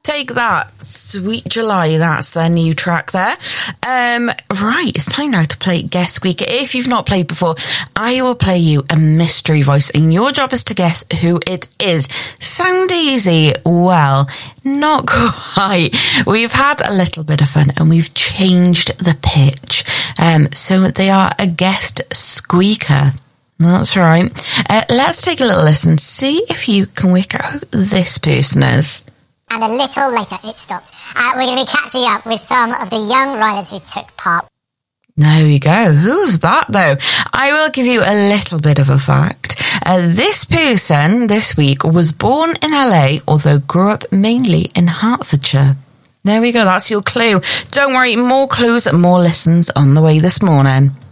Take that, Sweet July. That's their new track there. Right, it's time now to play Guess Squeaker. If you've not played before, I will play you a mystery voice, and your job is to guess who it is. Sound easy? Well, not quite. We've had a little bit of fun, and we've changed the pitch. So they are a guest squeaker. That's right. Let's take a little listen, see if you can work out who this person is. And a little later, it stopped. We're going to be catching up with some of the young riders who took part. There we go. Who's that, though? I will give you a little bit of a fact. This person this week was born in LA, although grew up mainly in Hertfordshire. There we go. That's your clue. Don't worry, more clues and more listens on the way this morning.